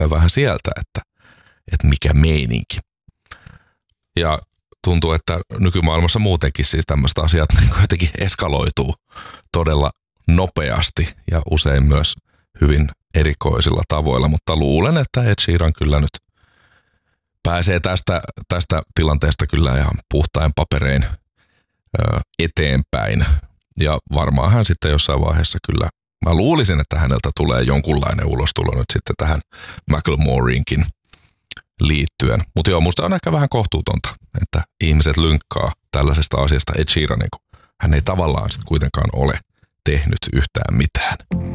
vähän sieltä, että mikä meininki. Ja tuntuu, että nykymaailmassa muutenkin siis tämmöiset asiat niin jotenkin eskaloituu todella nopeasti ja usein myös hyvin erikoisilla tavoilla, mutta luulen, että Ed Sheeran kyllä nyt pääsee tästä tilanteesta kyllä ihan puhtain paperein eteenpäin. Ja varmaan hän sitten jossain vaiheessa kyllä, mä luulisin, että häneltä tulee jonkunlainen ulostulo nyt sitten tähän Macklemoreinkin liittyen. Mutta joo, musta on ehkä vähän kohtuutonta, että ihmiset lynkkaa tällaisesta asiasta Ed Sheeranin, kun hän ei tavallaan sitten kuitenkaan ole tehnyt yhtään mitään.